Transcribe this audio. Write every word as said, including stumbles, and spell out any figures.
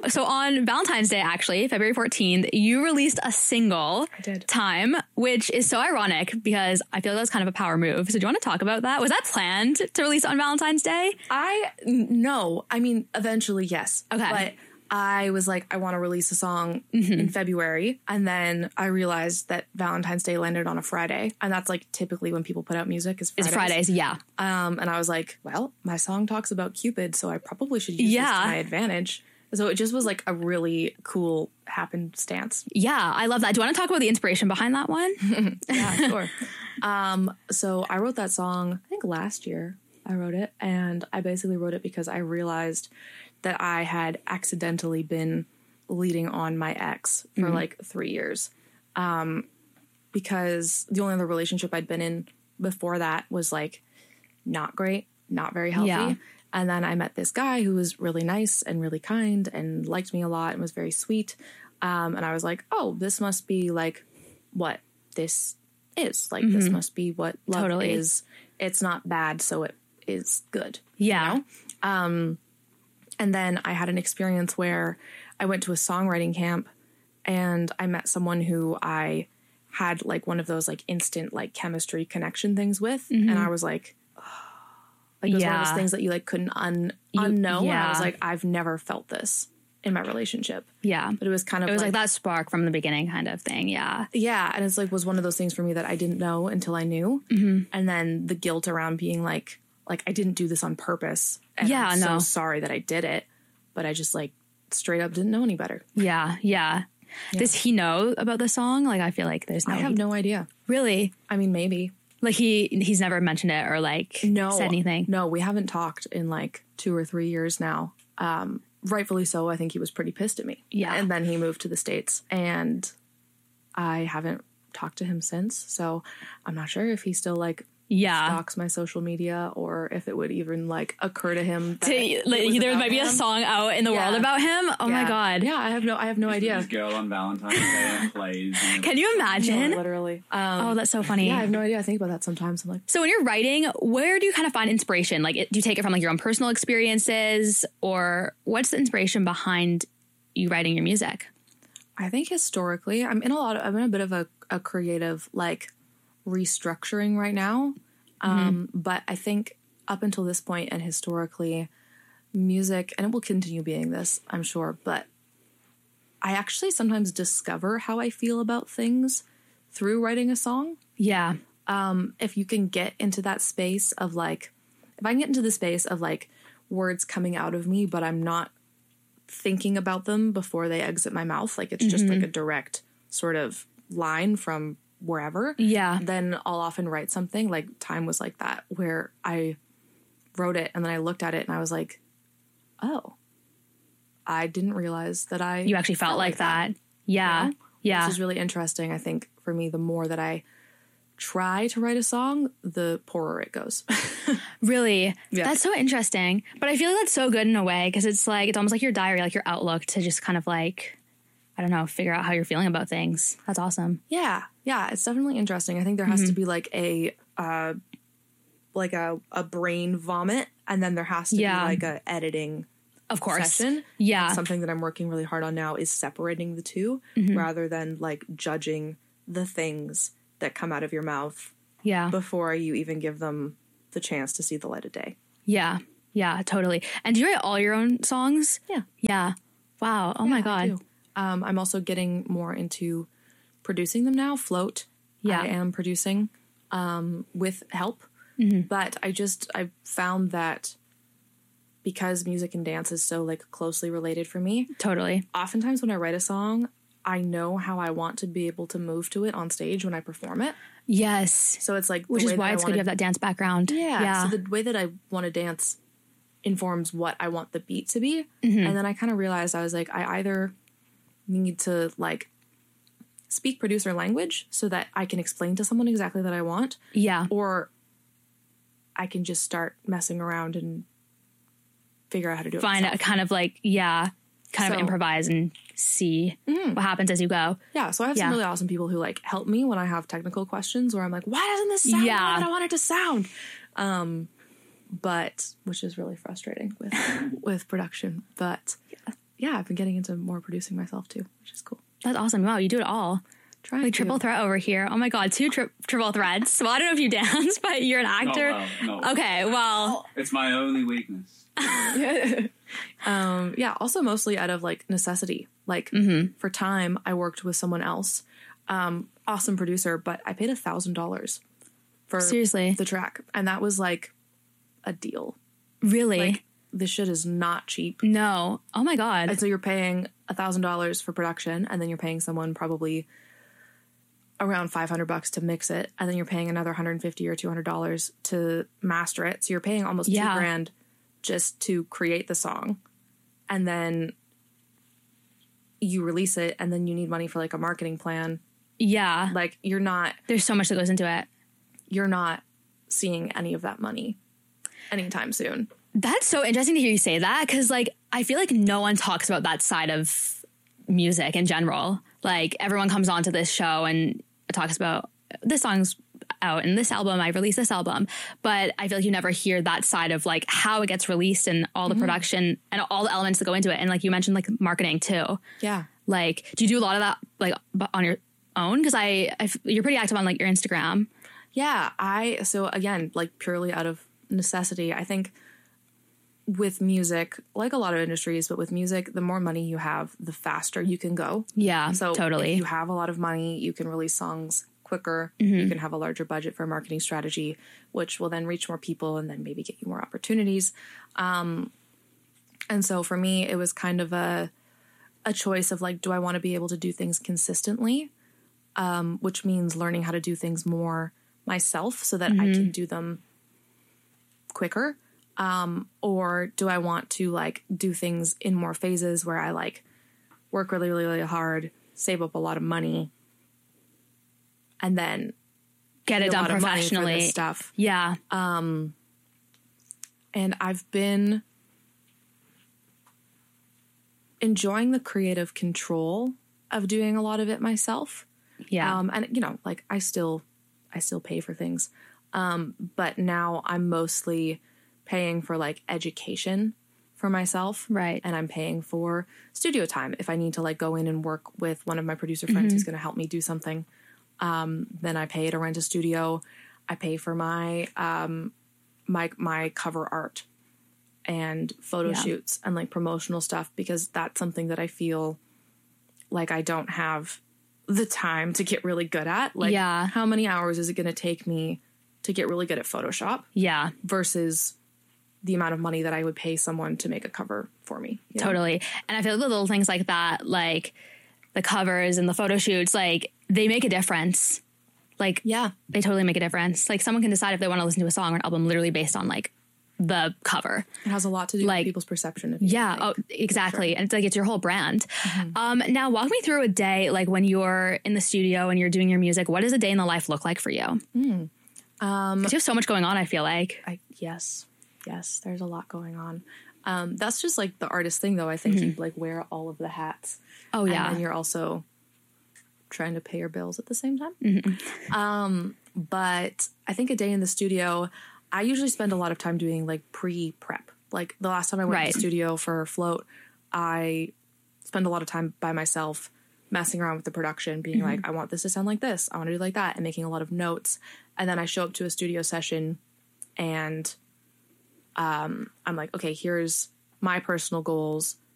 so on Valentine's Day, actually, February fourteenth, you released a single, I did. Time, which is so ironic because I feel like that was kind of a power move. So do you want to talk about that? Was that planned to release on Valentine's Day? I, no, I mean, eventually, yes. Okay. But I was like, I want to release a song mm-hmm. in February. And then I realized that Valentine's Day landed on a Friday. And that's like typically when people put out music is Fridays. It's Fridays, yeah. Um, and I was like, well, my song talks about Cupid, so I probably should use yeah. this to my advantage. So it just was like a really cool happenstance. Yeah, I love that. Do you want to talk about the inspiration behind that one? Yeah, sure. um, so I wrote that song, I think last year I wrote it. And I basically wrote it because I realized that I had accidentally been leading on my ex for mm-hmm. like three years. Um, because the only other relationship I'd been in before that was like not great, not very healthy. Yeah. And then I met this guy who was really nice and really kind and liked me a lot and was very sweet. Um, and I was like, oh, this must be like what this is. Like, mm-hmm. this must be what love totally. is. It's not bad, so it is good. Yeah. You know? Um, and then I had an experience where I went to a songwriting camp and I met someone who I had like one of those like instant like chemistry connection things with. Mm-hmm. And I was like, oh. Like it was yeah. one of those things that you like couldn't un you, unknow. Yeah. And I was like, I've never felt this in my relationship. Yeah. But it was kind of It was like, like that spark from the beginning kind of thing. Yeah. Yeah. And it's like was one of those things for me that I didn't know until I knew. Mm-hmm. And then the guilt around being like, like I didn't do this on purpose. And yeah, I'm no. so sorry that I did it. But I just like straight up didn't know any better. Yeah. Yeah. Yeah. Does he know about the song? Like, I feel like there's no... I have no idea. Really? I mean, maybe. Like, he he's never mentioned it or, like, no, said anything? No, we haven't talked in, like, two or three years now. Um, rightfully so. I think he was pretty pissed at me. Yeah. And then he moved to the States. And I haven't talked to him since. So I'm not sure if he's still, like... Yeah, stalks my social media, or if it would even like occur to him that to, like, there might be him. a song out in the yeah. world about him. Oh yeah. my god! Yeah, I have no, I have no idea. This girl on Valentine's Day plays. Can you imagine? No, literally. Um, oh, that's so funny. Yeah, I have no idea. I think about that sometimes. I'm like, so when you're writing, where do you kind of find inspiration? Like, do you take it from like your own personal experiences, or what's the inspiration behind you writing your music? I think historically, I'm in a lot of, I'm in a bit of a, a creative like restructuring right now. Um, mm-hmm. But I think up until this point and historically, music, and it will continue being this, I'm sure, but I actually sometimes discover how I feel about things through writing a song. Yeah. Um, if you can get into that space of like, if I can get into the space of like words coming out of me, but I'm not thinking about them before they exit my mouth, like it's mm-hmm. just like a direct sort of line from wherever, yeah, then I'll often write something. Like Time was like that, where I wrote it and then I looked at it and I was like, oh, I didn't realize that I you actually felt, felt like, like that. that. Yeah, you know? yeah, which is really interesting. I think for me, the more that I try to write a song, the poorer it goes. Really? Yeah. That's so interesting. But I feel like that's so good in a way, because it's like it's almost like your diary, like your outlook to just kind of like, I don't know, figure out how you're feeling about things. That's awesome. Yeah. Yeah. It's definitely interesting. I think there has mm-hmm. to be like a, uh, like a, a brain vomit, and then there has to yeah. be like a editing of course. session. Yeah. And something that I'm working really hard on now is separating the two mm-hmm. rather than like judging the things that come out of your mouth. Yeah. Before you even give them the chance to see the light of day. Yeah. Yeah, totally. And do you write all your own songs? Yeah. Yeah. Wow. Oh yeah, my God. Um, I'm also getting more into producing them now. Float. Yeah. I am producing um, with help. Mm-hmm. But I just, I found that because music and dance is so like closely related for me. Totally. Oftentimes when I write a song, I know how I want to be able to move to it on stage when I perform it. Yes. So it's like, which is why it's good to have that dance background. Yeah. yeah. So the way that I want to dance informs what I want the beat to be. Mm-hmm. And then I kind of realized I was like, I either need to like speak producer language so that I can explain to someone exactly that I want. Yeah. Or I can just start messing around and figure out how to do it. Find a kind of like, yeah, kind so, of improvise and see mm, what happens as you go. Yeah. So I have yeah. some really awesome people who like help me when I have technical questions where I'm like, why doesn't this sound yeah. the way I want it to sound? Um, but which is really frustrating with with production. But yeah, I've been getting into more producing myself too, which is cool. That's awesome. Wow, you do it all. Trying Like to. triple threat over here. Oh my God, two tri- triple threats. Well, I don't know if you dance, but you're an actor. Not well, no. Okay, well, It's my only weakness. um, yeah, also mostly out of like necessity. Like Mm-hmm. for time, I worked with someone else, um, awesome producer, but I paid a thousand dollars for seriously, the track, and that was like a deal. really? Like this shit is not cheap, No. Oh my God. and so you're paying a thousand dollars for production, and then you're paying someone probably around five hundred bucks to mix it, and then you're paying another one hundred fifty or two hundred dollars to master it. So you're paying almost Yeah. two grand just to create the song, and then you release it, and then you need money for like a marketing plan. Yeah. Like you're not There's so much that goes into it. you're not seeing any of that money anytime soon. That's so interesting to hear you say that, because like I feel like no one talks about that side of music in general. Like everyone comes onto this show and talks about this song's out and this album, I released this album, but I feel like you never hear that side of like how it gets released and all the production and all the elements that go into it. And like you mentioned, like marketing too. Yeah. Like, do you do a lot of that like b- on your own? Because I, I f- you're pretty active on like your Instagram. Yeah, I so again, like purely out of necessity, I think with music, like a lot of industries, but with music, the more money you have, the faster you can go. Yeah, So totally. if you have a lot of money, you can release songs quicker. Mm-hmm. You can have a larger budget for a marketing strategy, which will then reach more people and then maybe get you more opportunities. Um, and so for me, it was kind of a a choice of like, do I want to be able to do things consistently? Um, which means learning how to do things more myself so that I can do them quicker. Um, or do I want to like do things in more phases where I like work really, really, really hard, save up a lot of money, and then Get pay it a done lot of money for professionally. this stuff. Yeah. And I've been enjoying the creative control of doing a lot of it myself. Yeah. Um, and you know, like I still, I still pay for things. Um, but now I'm mostly paying for like education for myself. Right. And I'm paying for studio time. If I need to like go in and work with one of my producer friends who's going to help me do something, um, then I pay to rent a studio. I pay for my, um, my, my cover art and photo Yeah. shoots and like promotional stuff, because that's something that I feel like I don't have the time to get really good at. Like, Yeah. how many hours is it going to take me to get really good at Photoshop yeah. versus the amount of money that I would pay someone to make a cover for me? you know? Totally. And I feel like the little things like that, like the covers and the photo shoots, like they make a difference. Like, Yeah. they totally make a difference. Like someone can decide if they want to listen to a song or an album literally based on like the cover. It has a lot to do Like- with people's perception of you. Yeah. I Oh, think. exactly. And it's like, it's your whole brand. Mm-hmm. Um, now walk me through a day, like when you're in the studio and you're doing your music, what does a day in the life look like for you? Mm. Um, 'Cause you have so much going on, I feel like. I, yes. Yes. There's a lot going on. Um, that's just like the artist thing though. I think you like wear all of the hats. Oh, And yeah. then you're also trying to pay your bills at the same time. Mm-hmm. Um, but I think a day in the studio, I usually spend a lot of time doing like pre-prep. Like the last time I went Right. to the studio for Float, I spent a lot of time by myself messing around with the production, being Mm-hmm. like, I want this to sound like this, I want to do like that, and making a lot of notes. And then I show up to a studio session and um, I'm like, okay, here's my personal goals.